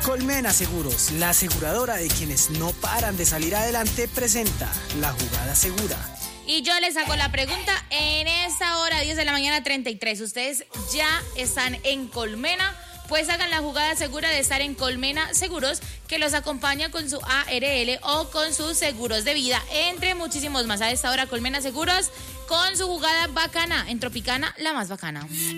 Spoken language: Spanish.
Colmena Seguros, la aseguradora de quienes no paran de salir adelante, presenta la jugada segura. Y yo les hago la pregunta en esta hora, 10 de la mañana 33. ¿Ustedes ya están en Colmena? Pues hagan la jugada segura de estar en Colmena Seguros, que los acompaña con su ARL o con sus seguros de vida, entre muchísimos más. A esta hora, Colmena Seguros con su jugada bacana, en Tropicana, la más bacana.